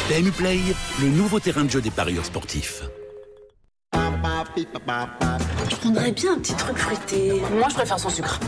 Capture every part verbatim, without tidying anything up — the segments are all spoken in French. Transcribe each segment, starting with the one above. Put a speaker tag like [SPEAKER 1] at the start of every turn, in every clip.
[SPEAKER 1] P M U Play, le nouveau terrain de jeu des parieurs sportifs.
[SPEAKER 2] Je prendrais bien un petit truc fruité.
[SPEAKER 3] Moi, je préfère sans sucre.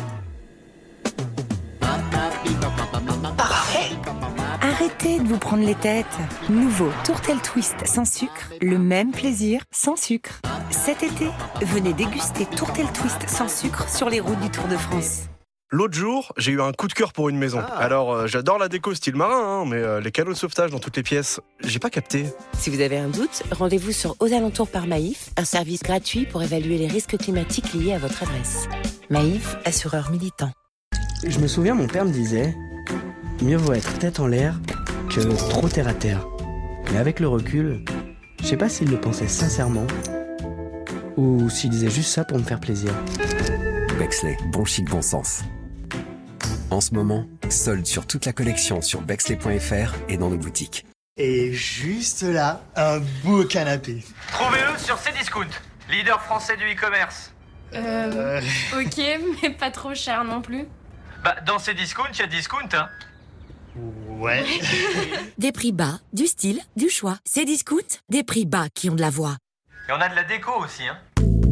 [SPEAKER 2] Parfait.
[SPEAKER 4] Arrêtez de vous prendre les têtes. Nouveau Tourtel Twist sans sucre, le même plaisir sans sucre. Cet été, venez déguster Tourtel Twist sans sucre sur les routes du Tour de France.
[SPEAKER 5] L'autre jour, j'ai eu un coup de cœur pour une maison. Ah. Alors, euh, j'adore la déco style marin, hein, mais euh, les canaux de sauvetage dans toutes les pièces, j'ai pas capté.
[SPEAKER 6] Si vous avez un doute, rendez-vous sur Aux Alentours par Maïf, un service gratuit pour évaluer les risques climatiques liés à votre adresse. Maïf, assureur militant.
[SPEAKER 7] Je me souviens, mon père me disait, mieux vaut être tête en l'air que trop terre à terre. Mais avec le recul, je sais pas s'il le pensait sincèrement ou s'il disait juste ça pour me faire plaisir.
[SPEAKER 8] Bexley, bon chic, bon sens. En ce moment, solde sur toute la collection sur bexley point f r et dans nos boutiques.
[SPEAKER 9] Et juste là, un beau canapé.
[SPEAKER 10] Trouvez-le sur Cdiscount, leader français du e-commerce.
[SPEAKER 11] Euh, euh... Ok, mais pas trop cher non plus.
[SPEAKER 10] Bah, dans Cdiscount, il y a discount, hein.
[SPEAKER 9] Ouais.
[SPEAKER 12] Des prix bas, du style, du choix. Cdiscount, des prix bas qui ont de la voix.
[SPEAKER 10] Et on a de la déco aussi, hein.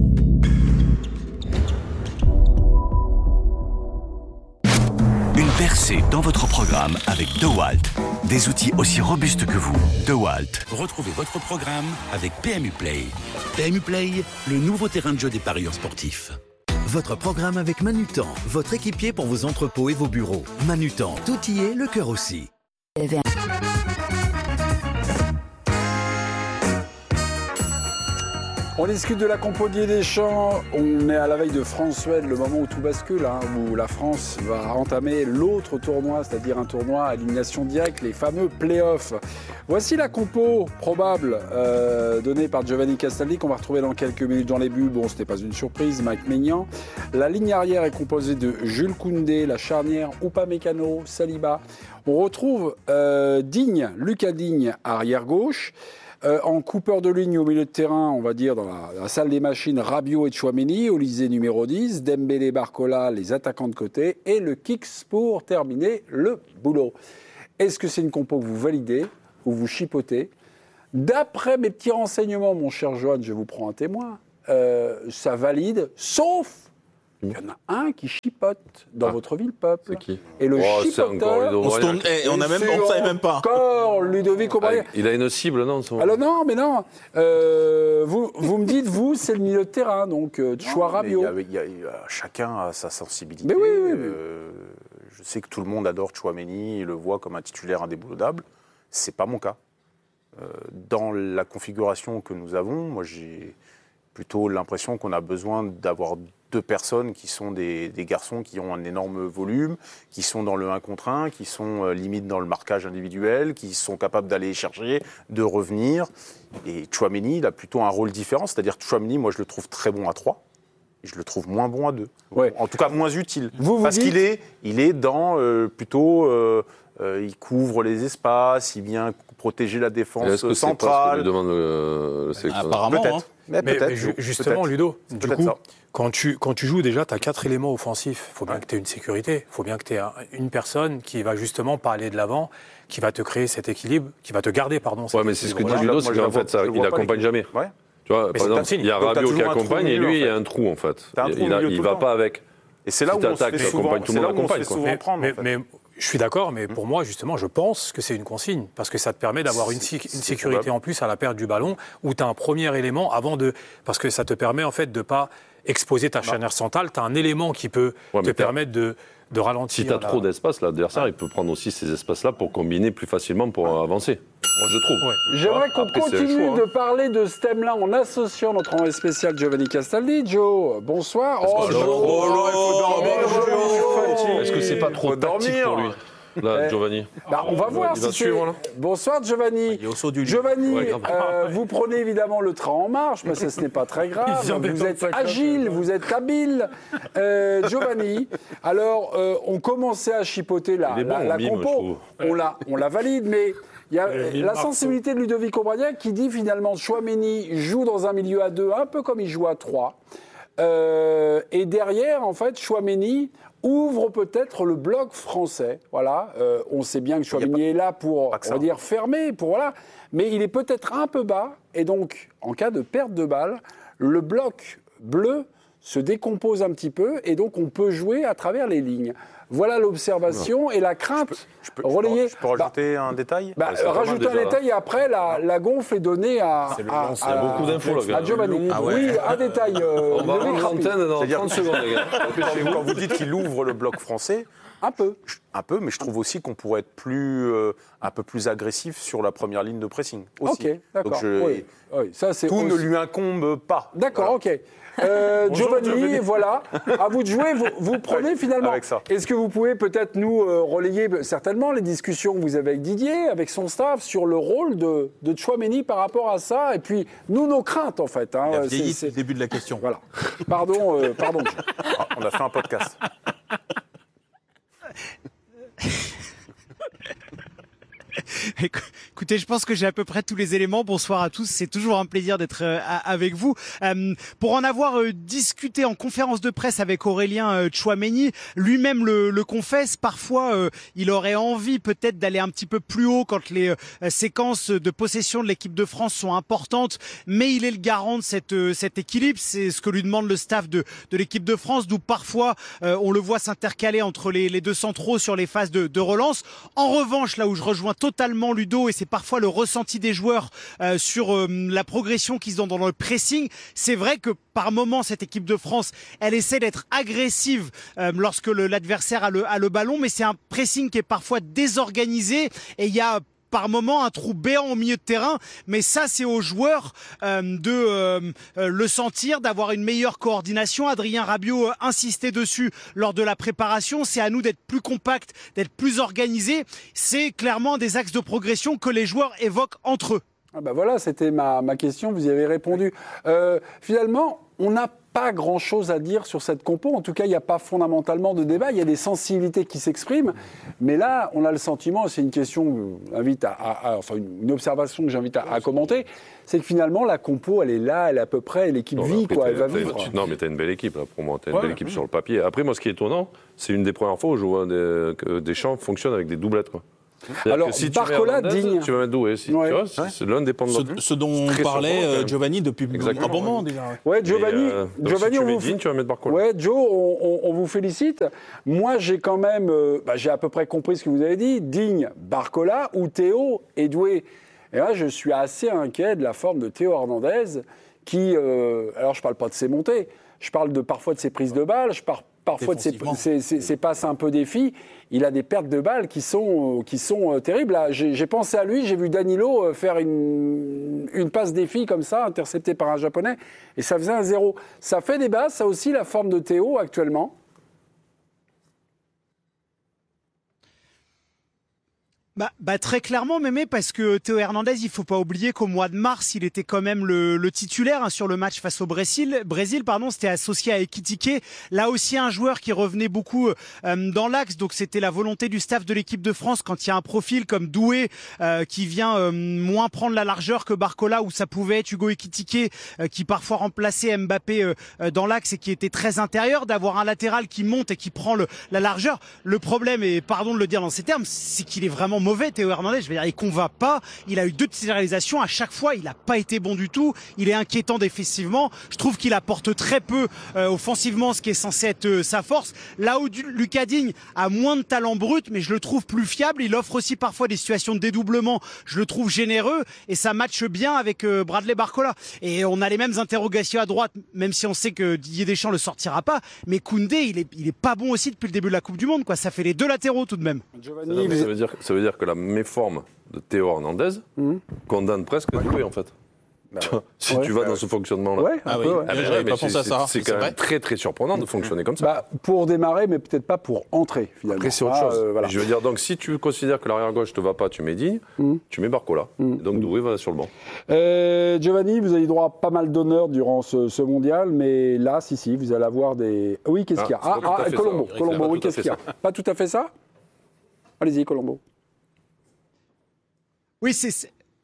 [SPEAKER 1] Une percée dans votre programme avec DeWalt. Des outils aussi robustes que vous. DeWalt. Retrouvez votre programme avec P M U Play. P M U Play, le nouveau terrain de jeu des parieurs sportifs.
[SPEAKER 13] Votre programme avec Manutan, votre équipier pour vos entrepôts et vos bureaux. Manutan, tout y est, le cœur aussi.
[SPEAKER 14] On discute de la compo de Didier Deschamps. On est à la veille de France-Suède, le moment où tout bascule, hein, où la France va entamer l'autre tournoi, c'est-à-dire un tournoi à élimination directe, les fameux play-offs. Voici la compo probable euh, donnée par Giovanni Castaldi, qu'on va retrouver dans quelques minutes dans les buts. Bon, ce n'est pas une surprise, Mike Maignan. La ligne arrière est composée de Jules Koundé, la charnière Upamecano, Saliba. On retrouve euh, Digne, Lucas Digne, arrière-gauche. Euh, en coupeur de ligne au milieu de terrain, on va dire dans la, la salle des machines, Rabiot et Tchouaméni, Olysée numéro dix, Dembélé, Barcola, les attaquants de côté, et le Kicks pour terminer le boulot. Est-ce que c'est une compo que vous validez ou vous chipotez ? D'après mes petits renseignements, mon cher Johan, je vous prends un témoin, euh, ça valide, sauf il y en a un qui chipote dans ah, votre ville peuple.
[SPEAKER 15] C'est qui ?
[SPEAKER 14] Et le
[SPEAKER 15] oh,
[SPEAKER 14] chipoteur...
[SPEAKER 15] On
[SPEAKER 16] ne hey, on savait même pas.
[SPEAKER 14] Encore Ludovic Aubrey.
[SPEAKER 15] Ah, il a une cible, non son...
[SPEAKER 14] Alors non, mais non. Euh, vous, vous me dites, vous, c'est le milieu de terrain, donc euh, choix Rabiot.
[SPEAKER 17] Il y a, il y a, chacun a sa sensibilité.
[SPEAKER 14] Mais oui, oui, oui.
[SPEAKER 17] Euh, je sais que tout le monde adore Tchouaméni, il le voit comme un titulaire indéboulonnable. C'est pas mon cas. Euh, dans la configuration que nous avons, moi j'ai plutôt l'impression qu'on a besoin d'avoir deux personnes qui sont des, des garçons qui ont un énorme volume, qui sont dans le un contre un, qui sont euh, limite dans le marquage individuel, qui sont capables d'aller chercher, de revenir. Et Tchouaméni, il a plutôt un rôle différent, c'est-à-dire Tchouaméni, moi je le trouve très bon à trois, et je le trouve moins bon à deux.
[SPEAKER 14] Ouais.
[SPEAKER 17] En tout cas moins utile.
[SPEAKER 14] Vous, vous
[SPEAKER 17] parce
[SPEAKER 14] dites...
[SPEAKER 17] qu'il est, il est dans euh, plutôt... Euh, euh, il couvre les espaces, il vient protéger la défense
[SPEAKER 15] est-ce que
[SPEAKER 17] centrale.
[SPEAKER 15] C'est pas ce que lui demande le, le sélectionneur ?
[SPEAKER 16] Apparemment,
[SPEAKER 17] peut-être.
[SPEAKER 16] Hein.
[SPEAKER 17] Mais,
[SPEAKER 16] mais,
[SPEAKER 17] peut-être.
[SPEAKER 16] mais ju- justement,
[SPEAKER 17] peut-être.
[SPEAKER 16] Ludo,
[SPEAKER 17] c'est
[SPEAKER 16] du
[SPEAKER 17] peut-être
[SPEAKER 16] coup,
[SPEAKER 17] ça.
[SPEAKER 16] quand tu, quand tu joues déjà, tu as quatre éléments offensifs. Il faut bien ouais. que tu aies une sécurité. Il faut bien que tu aies une personne qui va justement pas aller de l'avant, qui va te créer cet équilibre, qui va te garder, pardon.
[SPEAKER 15] Ouais, mais c'est ce que dit Ludo, c'est qu'en fait, ça, il n'accompagne jamais.
[SPEAKER 17] Ouais.
[SPEAKER 15] Tu vois, par exemple, il y a Rabiot qui accompagne et lui, il y a un trou, en fait. Il ne va pas avec.
[SPEAKER 17] Et c'est là où on se fait souvent prendre.
[SPEAKER 16] Mais je suis d'accord, mais pour moi, justement, je pense que c'est une consigne, parce que ça te permet d'avoir une, une sécurité en plus à la perte du ballon, où tu as un premier élément avant de... Parce que ça te permet, en fait, de ne pas exposer ta charnière centrale. Tu as un élément qui peut ouais, te permettre de, de ralentir.
[SPEAKER 15] Si tu as
[SPEAKER 16] la...
[SPEAKER 15] trop d'espace, l'adversaire, ouais. il peut prendre aussi ces espaces-là pour combiner plus facilement, pour ouais. avancer. Moi, je trouve. Ouais.
[SPEAKER 14] J'aimerais qu'on
[SPEAKER 15] Après,
[SPEAKER 14] continue
[SPEAKER 15] choix,
[SPEAKER 14] de
[SPEAKER 15] hein.
[SPEAKER 14] parler de ce thème-là en associant notre envoyé spécial Giovanni Castaldi. Joe, bonsoir.
[SPEAKER 15] Oh,
[SPEAKER 14] Joe,
[SPEAKER 15] oh,
[SPEAKER 14] il faut dormir.
[SPEAKER 15] Joe. Est-ce que c'est pas trop tactique pour lui ? Là, Giovanni.
[SPEAKER 14] Bah, on va voir
[SPEAKER 15] il
[SPEAKER 14] si
[SPEAKER 15] va suivre, là.
[SPEAKER 14] Bonsoir Giovanni.
[SPEAKER 16] Il est au saut du lit.
[SPEAKER 14] Giovanni,
[SPEAKER 16] ouais,
[SPEAKER 14] euh, vous prenez évidemment le train en marche, mais ça, ce n'est pas très grave. Vous êtes agile, vous êtes habile. Euh, Giovanni, alors euh, on commençait à chipoter la,
[SPEAKER 15] bon,
[SPEAKER 14] la, la
[SPEAKER 15] mime,
[SPEAKER 14] compo. On la, on la valide, mais il y a la sensibilité de Ludovic Aubrey qui dit finalement Tchouaméni joue dans un milieu à deux, un peu comme il joue à trois. Euh, et derrière, en fait, Tchouaméni ouvre peut-être le bloc français. Voilà. Euh, on sait bien que Tchouaméni est là pour, on va dire, fermer, pour voilà. Mais il est peut-être un peu bas. Et donc, en cas de perte de balle, le bloc bleu se décompose un petit peu. Et donc, on peut jouer à travers les lignes. Voilà l'observation et la crainte
[SPEAKER 17] je peux, je peux,
[SPEAKER 14] relayée.
[SPEAKER 17] Je peux rajouter bah, un détail
[SPEAKER 14] bah, Rajouter un détail et après, la, la gonfle est donnée à,
[SPEAKER 15] c'est
[SPEAKER 14] à,
[SPEAKER 15] long, à, beaucoup d'infos,
[SPEAKER 14] à, à Giovanni. Ah ouais. Oui, un détail. Euh,
[SPEAKER 15] On va rendre l'antenne dans trente secondes, les gars.
[SPEAKER 17] Quand, quand vous dites qu'il ouvre le bloc français,
[SPEAKER 14] un peu.
[SPEAKER 17] Un peu, mais je trouve aussi qu'on pourrait être plus, euh, un peu plus agressif sur la première ligne de pressing. Aussi.
[SPEAKER 14] Ok, d'accord.
[SPEAKER 17] Donc je,
[SPEAKER 14] oui, oui, ça, c'est
[SPEAKER 17] tout
[SPEAKER 14] aussi...
[SPEAKER 17] ne lui incombe pas.
[SPEAKER 14] D'accord, voilà. Ok. Euh, Giovanni, Giovanni, voilà, à vous de jouer, vous, vous prenez finalement. Est-ce que vous pouvez peut-être nous euh, relayer certainement les discussions que vous avez avec Didier, avec son staff, sur le rôle de, de Tchouaméni par rapport à ça, et puis nous, nos craintes en fait. Hein,
[SPEAKER 3] Il a vieilli c'est, c'est... le début de la question.
[SPEAKER 14] Voilà. Pardon, euh, pardon.
[SPEAKER 17] Ah, on a fait un podcast.
[SPEAKER 18] Écoutez, je pense que j'ai à peu près tous les éléments. Bonsoir à tous, c'est toujours un plaisir d'être euh, avec vous. Euh, pour en avoir euh, discuté en conférence de presse avec Aurélien euh, Tchouaméni, lui-même le, le confesse, parfois euh, il aurait envie peut-être d'aller un petit peu plus haut quand les euh, séquences de possession de l'équipe de France sont importantes, mais il est le garant de cette, euh, cet équilibre. C'est ce que lui demande le staff de, de l'équipe de France, d'où parfois euh, on le voit s'intercaler entre les, les deux centraux sur les phases de, de relance. En revanche, là où je rejoins totalement Ludo, et c'est parfois le ressenti des joueurs euh, sur euh, la progression qu'ils ont dans le pressing, c'est vrai que par moment cette équipe de France, elle essaie d'être agressive euh, lorsque le, l'adversaire a le, a le ballon, mais c'est un pressing qui est parfois désorganisé et il y a par moment un trou béant au milieu de terrain, mais ça c'est aux joueurs euh, de euh, euh, le sentir, d'avoir une meilleure coordination. Adrien Rabiot euh, insistait dessus lors de la préparation, c'est à nous d'être plus compacts, d'être plus organisés. C'est clairement des axes de progression que les joueurs évoquent entre eux.
[SPEAKER 14] Ah bah voilà, c'était ma, ma question, vous y avez répondu. Euh, finalement, on n'a pas grand-chose à dire sur cette compo. En tout cas, il n'y a pas fondamentalement de débat. Il y a des sensibilités qui s'expriment. Mais là, on a le sentiment, c'est une question, invite à, à, à, enfin une observation que j'invite à, à commenter, c'est que finalement, la compo, elle est là, elle est à peu près, l'équipe non, vit, quoi, elle va vivre.
[SPEAKER 15] Une, non, mais tu as une belle équipe, là, pour moi. Tu as une ouais, belle équipe mmh. sur le papier. Après, moi, ce qui est étonnant, c'est une des premières fois où je vois des, que Deschamps fonctionne avec des doublettes, quoi.
[SPEAKER 14] Alors,
[SPEAKER 15] si
[SPEAKER 14] Barcola, Digne.
[SPEAKER 15] Tu vas mettre Doué, si, ouais. tu vois, c'est, ouais. c'est l'un des points de
[SPEAKER 3] ce, ce dont parlait euh, Giovanni depuis Exactement, un bon moment déjà.
[SPEAKER 14] Ouais, Giovanni, euh,
[SPEAKER 15] Giovanni
[SPEAKER 14] si
[SPEAKER 15] tu
[SPEAKER 14] on
[SPEAKER 15] mets
[SPEAKER 14] vous...
[SPEAKER 15] Digne, tu vas mettre Barcola.
[SPEAKER 14] Ouais, Joe, on, on, on vous félicite. Moi, j'ai quand même, euh, bah, j'ai à peu près compris ce que vous avez dit. Digne, Barcola ou Théo et Doué. Et là, je suis assez inquiet de la forme de Théo Hernandez, qui, euh, alors je parle pas de ses montées, je parle de parfois de ses prises de balles, je parle parfois de ses, ses, ses, ses passes un peu défis. Il a des pertes de balles qui sont, qui sont euh, terribles. Là, j'ai, j'ai pensé à lui, j'ai vu Danilo euh, faire une, une passe défi comme ça, interceptée par un Japonais, et ça faisait un zéro. Ça fait débat, ça aussi, la forme de Théo actuellement.
[SPEAKER 18] Bah, bah très clairement, Mémé, parce que Théo Hernandez, il faut pas oublier qu'au mois de mars, il était quand même le, le titulaire hein, sur le match face au Brésil. Brésil, pardon, c'était associé à Ekitike. Là aussi, un joueur qui revenait beaucoup euh, dans l'axe. Donc, c'était la volonté du staff de l'équipe de France quand il y a un profil comme Doué euh, qui vient euh, moins prendre la largeur que Barcola, où ça pouvait être Hugo Ekitike euh, qui parfois remplaçait Mbappé euh, dans l'axe et qui était très intérieur, d'avoir un latéral qui monte et qui prend le, la largeur. Le problème, et pardon de le dire dans ces termes, c'est qu'il est vraiment mauvais, Théo Hernandez. Je veux dire, il convainc pas. Il a eu deux titularisations. À chaque fois, il n'a pas été bon du tout. Il est inquiétant défensivement. Je trouve qu'il apporte très peu euh, offensivement, ce qui est censé être euh, sa force. Là où du, Lucas Digne a moins de talent brut, mais je le trouve plus fiable. Il offre aussi parfois des situations de dédoublement. Je le trouve généreux et ça matche bien avec euh, Bradley Barcola. Et on a les mêmes interrogations à droite, même si on sait que Didier Deschamps le sortira pas. Mais Koundé, il est, il est pas bon aussi depuis le début de la Coupe du Monde, quoi. Ça fait les deux latéraux tout de même.
[SPEAKER 15] Giovanni, non, ça veut dire, ça veut dire que la méforme de Théo Hernandez mmh. condamne presque ouais. Doué en fait. Bah, si ouais, tu vas ouais. dans ce fonctionnement-là.
[SPEAKER 14] Ouais,
[SPEAKER 3] ah oui,
[SPEAKER 14] peu, ouais.
[SPEAKER 3] ah, j'avais pas pensé à ça.
[SPEAKER 15] C'est, c'est quand même vrai. très très surprenant de fonctionner comme ça.
[SPEAKER 14] Bah, pour démarrer, mais peut-être pas pour entrer finalement.
[SPEAKER 15] Après c'est autre ah, chose. Euh, voilà. Je veux dire, donc si tu considères que l'arrière gauche te va pas, tu mets Digne, mmh. tu mets Barcola. Mmh. Et donc Doué va sur le banc.
[SPEAKER 14] Euh, Giovanni, vous avez droit à pas mal d'honneur durant ce, ce mondial, mais là, si si, vous allez avoir des. Oui, qu'est-ce ah, qu'il y a Ah, ah, ah Colombo, ça, Colombo, oui, qu'est-ce qu'il y a Pas tout à fait ça. Allez-y, Colombo.
[SPEAKER 18] Oui, c'est.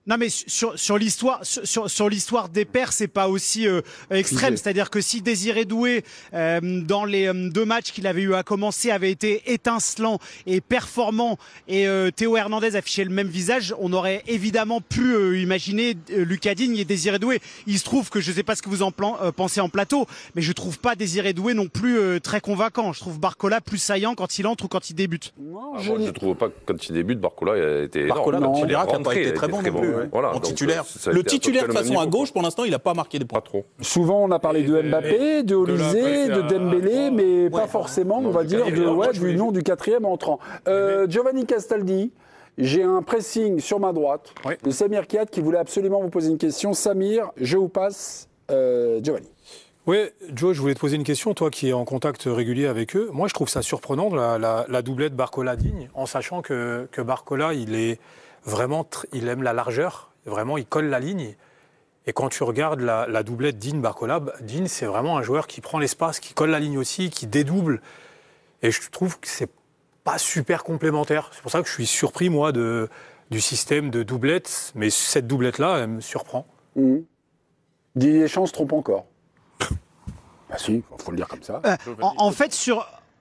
[SPEAKER 18] Non mais sur sur l'histoire sur sur l'histoire des pairs, c'est pas aussi euh, extrême, c'est-à-dire que si Désiré Doué euh, dans les euh, deux matchs qu'il avait eu à commencer avait été étincelant et performant et euh, Théo Hernandez affichait le même visage, on aurait évidemment pu euh, imaginer euh, Lucas Digne et Désiré Doué. Il se trouve que je sais pas ce que vous en plan, euh, pensez en plateau, mais je trouve pas Désiré Doué non plus euh, très convaincant. Je trouve Barcola plus saillant quand il entre ou quand il débute.
[SPEAKER 15] Non, ah, je ne trouve pas que quand il débute, Barcola a été
[SPEAKER 3] Barcola,
[SPEAKER 15] énorme.
[SPEAKER 3] Barcola n'a pas été très bon non plus. Ouais. Voilà, en titulaire. Donc, le titulaire, de toute façon, à gauche, pour l'instant, il n'a pas marqué des points.
[SPEAKER 15] Pas trop.
[SPEAKER 14] Souvent, on a parlé de Mbappé, de Olysée, de Dembélé, mais pas forcément, on va dire, de, ouais, du nom du quatrième entrant. Euh, Giovanni Castaldi, j'ai un pressing sur ma droite de Samir Kiat qui voulait absolument vous poser une question. Samir, je vous passe euh, Giovanni.
[SPEAKER 16] Oui, Joe, je voulais te poser une question, toi qui es en contact régulier avec eux. Moi, je trouve ça surprenant, la, la, la doublette Barcola-Digne, en sachant que, que Barcola, il est vraiment, tr- il aime la largeur. Vraiment, il colle la ligne. Et quand tu regardes la, la doublette Digne-Barcola, Digne, c'est vraiment un joueur qui prend l'espace, qui colle la ligne aussi, qui dédouble. Et je trouve que c'est pas super complémentaire. C'est pour ça que je suis surpris, moi, de, du système de doublette. Mais cette doublette-là, elle me surprend.
[SPEAKER 14] Mmh. Didier Deschamps se trompe encore. Bah si, il faut le dire comme ça.
[SPEAKER 18] Euh, en, en fait, sur...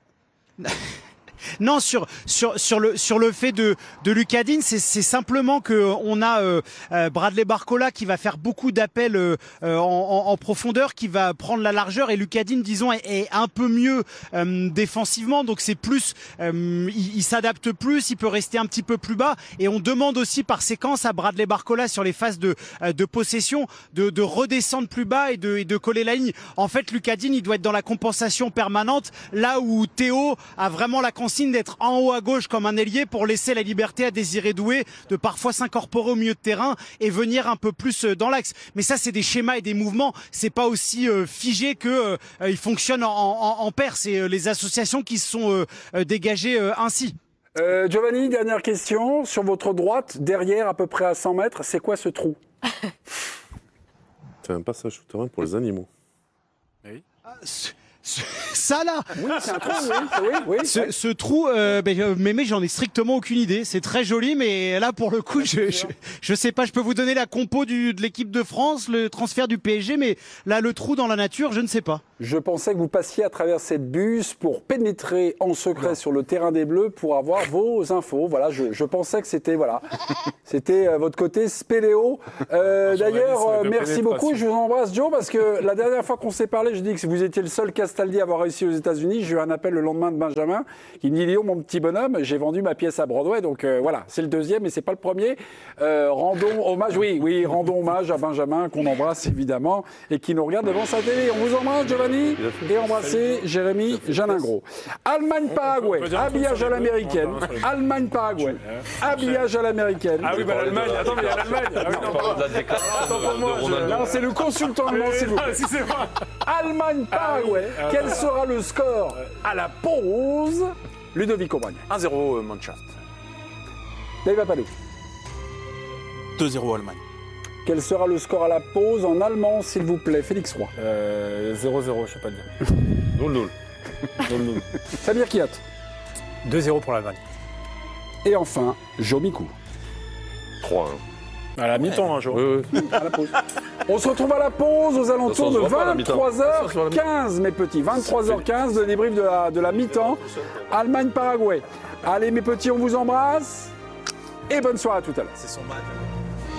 [SPEAKER 18] Non, sur sur sur le sur le fait de de Lucas Digne, c'est c'est simplement que on a euh, euh, Bradley Barcola qui va faire beaucoup d'appels euh, en, en, en profondeur, qui va prendre la largeur, et Lucas Digne, disons, est, est un peu mieux euh, défensivement, donc c'est plus, euh, il, il s'adapte plus, il peut rester un petit peu plus bas, et on demande aussi par séquence à Bradley Barcola sur les phases de euh, de possession de de redescendre plus bas et de et de coller la ligne. En fait, Lucas Digne, il doit être dans la compensation permanente, là où Théo a vraiment la consigne d'être en haut à gauche comme un ailier pour laisser la liberté à Désiré Doué de parfois s'incorporer au milieu de terrain et venir un peu plus dans l'axe. Mais ça, c'est des schémas et des mouvements. C'est pas aussi euh, figé que euh, il fonctionne en, en, en paire. C'est euh, les associations qui se sont euh, euh, dégagées euh, ainsi.
[SPEAKER 14] Euh, Giovanni, dernière question. Sur votre droite, derrière, à peu près à cent mètres, c'est quoi ce trou?
[SPEAKER 15] C'est un passage souterrain pour les animaux.
[SPEAKER 18] Oui. Ah, ça là,
[SPEAKER 14] oui, c'est un trou, oui, oui, oui.
[SPEAKER 18] Ce, ce trou, euh, ben, mais, mais j'en ai strictement aucune idée. C'est très joli, mais là pour le coup, je, je, je sais pas. Je peux vous donner la compo du, de l'équipe de France, le transfert du P S G, mais là le trou dans la nature, je ne sais pas.
[SPEAKER 14] Je pensais que vous passiez à travers cette bus pour pénétrer en secret non. sur le terrain des Bleus pour avoir vos infos. Voilà, je, je pensais que c'était voilà, c'était euh, votre côté spéléo. Euh, D'ailleurs, euh, merci beaucoup. Je vous embrasse, Joe, parce que la dernière fois qu'on s'est parlé, je dis que vous étiez le seul Castaldi à avoir réussi aux États-Unis. J'ai eu un appel le lendemain de Benjamin qui me dit Léo, mon petit bonhomme, j'ai vendu ma pièce à Broadway, donc euh, voilà, c'est le deuxième, mais c'est pas le premier. Euh, rendons hommage, oui, oui, rendons hommage à Benjamin qu'on embrasse évidemment et qui nous regarde devant sa télé. On vous embrasse, Giovanni. Et embrasser Jérémy Jalingro. Allemagne-Paraguay, habillage à l'américaine. Allemagne-Paraguay, habillage à l'américaine.
[SPEAKER 16] Ah oui, bah l'Allemagne, attends, mais il y a l'Allemagne.
[SPEAKER 14] Non, c'est le consultant allemand, s'il vous plaît. Allemagne-Paraguay, quel sera le score à la pause? Ludovic Aubragne.
[SPEAKER 17] un zéro Mannschaft.
[SPEAKER 14] David Papadou.
[SPEAKER 3] deux zéro Allemagne.
[SPEAKER 14] Quel sera le score à la pause en allemand, s'il vous plaît, Félix Roy?
[SPEAKER 16] euh, zéro zéro, je sais pas le dire.
[SPEAKER 15] nul nul.
[SPEAKER 14] Samir Kiat.
[SPEAKER 16] deux zéro pour l'Allemagne.
[SPEAKER 14] Et enfin, Jo Mikou.
[SPEAKER 15] trois un.
[SPEAKER 3] À la mi-temps, un jour.
[SPEAKER 15] Oui, oui.
[SPEAKER 14] À la pause. On se retrouve à la pause aux alentours de vingt-trois heures quinze, mes petits. vingt-trois heures quinze, le débrief de la, de la mi-temps. Allemagne-Paraguay. Allez, mes petits, on vous embrasse. Et bonne soirée à tout à l'heure.
[SPEAKER 3] C'est son match.